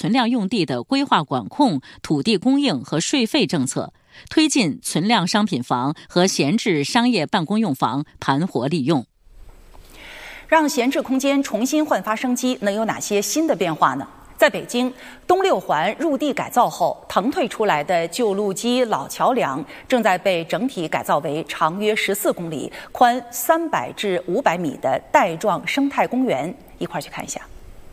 存量用地的规划管控、土地供应和税费政策，推进存量商品房和闲置商业办公用房盘活利用。 让闲置空间重新焕发生机，能有哪些新的变化呢？在北京，东六环入地改造后腾退出来的旧路基、老桥梁正在被整体改造为长约14公里、宽300至500米的带状生态公园。一块去看一下。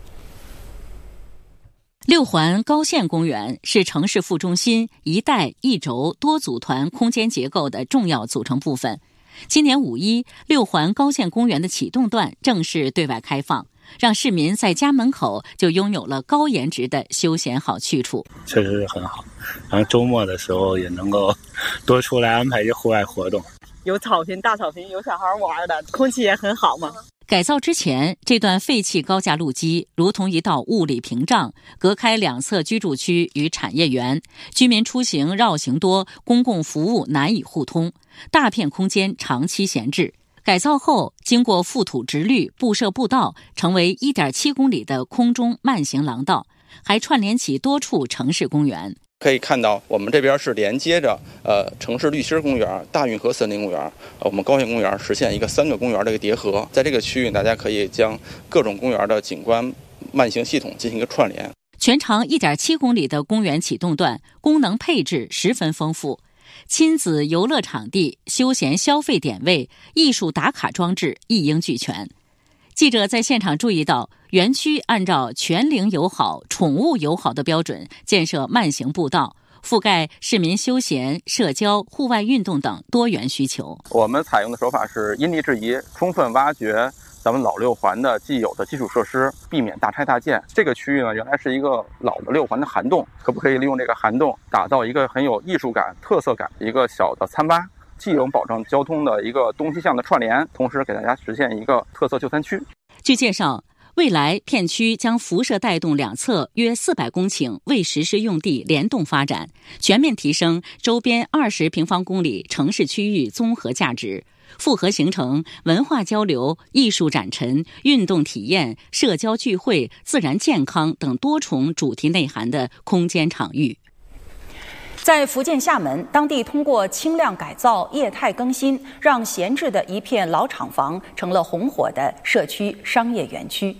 六环高线公园是城市副中心一带一轴多组团空间结构的重要组成部分。今年5一，六环高线公园的启动段正式对外开放，让市民在家门口就拥有了高颜值的休闲好去处。 确实是很好，然后周末的时候也能够多出来安排一些户外活动。 有草坪、大草坪，有小孩玩的，空气也很好嘛。 改造之前，这段废弃高架路基如同一道物理屏障，隔开两侧居住区与产业园，居民出行绕行多，公共服务难以互通，大片空间长期闲置。改造后，经过覆土植绿、布设步道，成为1.7公里的空中慢行廊道，还串联起多处城市公园。 可以看到，我们这边是连接着城市绿心公园、大运河森林公园，我们高线公园实现一个3个公园的一个叠合。在这个区域，大家可以将各种公园的景观慢行系统进行一个串联。 全长1.7公里的公园启动段，功能配置十分丰富，亲子游乐场地、休闲消费点位、艺术打卡装置一应俱全。记者在现场注意到，园区按照全龄友好、宠物友好的标准建设慢行步道，覆盖市民休闲、社交、户外运动等多元需求。 我们采用的手法是因地制宜，充分挖掘咱们老六环的既有的基础设施，避免大拆大建。这个区域呢，原来是一个老的六环的涵洞，可不可以利用这个涵洞打造一个很有艺术感、特色感的一个小的餐吧？既有保证交通的一个东西向的串联，同时给大家实现一个特色就餐区。 据介绍，未来片区将辐射带动两侧约400公顷未实施用地联动发展，全面提升周边20平方公里城市区域综合价值，复合形成文化交流、艺术展陈、运动体验、社交聚会、自然健康等多重主题内涵的空间场域。 在福建厦门，当地通过轻量改造、业态更新，让闲置的一片老厂房成了红火的社区商业园区。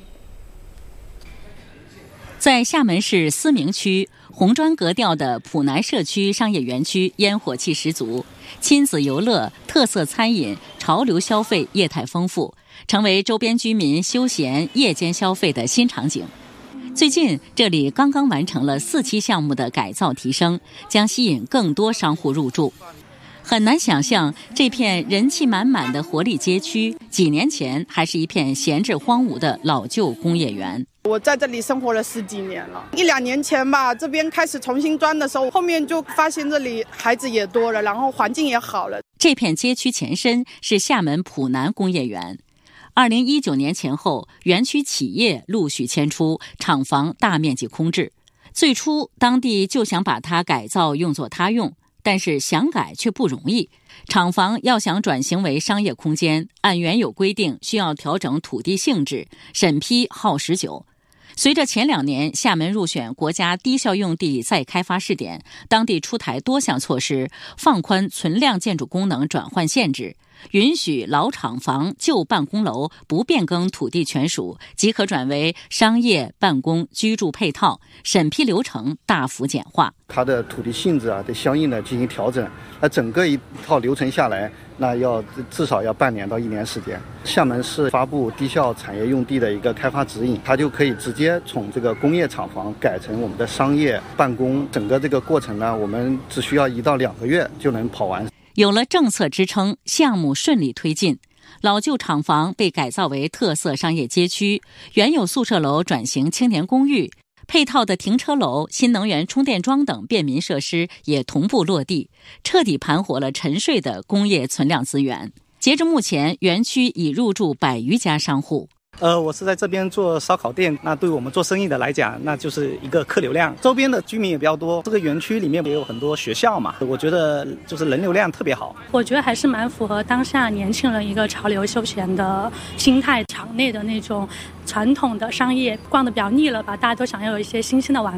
在厦门市思明区，红砖格调的浦南社区商业园区烟火气十足，亲子游乐、特色餐饮、潮流消费业态丰富，成为周边居民休闲夜间消费的新场景。最近，这里刚刚完成了4期项目的改造提升，将吸引更多商户入驻。很难想象，这片人气满满的活力街区，几年前还是一片闲置荒芜的老旧工业园。 我在这里生活了10几年了，1、2年前吧，这边开始重新装的时候，后面就发现这里孩子也多了，然后环境也好了。 这片街区前身是厦门浦南工业园。2019年前后，园区企业陆续迁出，厂房大面积空置。最初，当地就想把它改造用作他用，但是想改却不容易。厂房要想转型为商业空间，按原有规定需要调整土地性质，审批耗时久。随着前2年厦门入选国家低效用地再开发试点，当地出台多项措施，放宽存量建筑功能转换限制，允许老厂房、旧办公楼不变更土地权属，即可转为商业、办公、居住配套，审批流程大幅简化。 它的土地性质得相应的进行调整，那整个一套流程下来，那至少要半年到1年时间。厦门市发布低效产业用地的一个开发指引，它就可以直接从这个工业厂房改成我们的商业办公，整个这个过程呢，我们只需要1到2个月就能跑完。 有了政策支撑，项目顺利推进。老旧厂房被改造为特色商业街区，原有宿舍楼转型青年公寓，配套的停车楼、新能源充电桩等便民设施也同步落地，彻底盘活了沉睡的工业存量资源。截至目前，园区已入驻100余家商户。 我是在这边做烧烤店，那对我们做生意的来讲，那就是一个客流量。周边的居民也比较多，这个园区里面也有很多学校嘛，我觉得就是人流量特别好。 我觉得还是蛮符合当下年轻人一个潮流休闲的心态，场内的那种传统的商业逛得比较腻了吧，大家都想要有一些新鲜的玩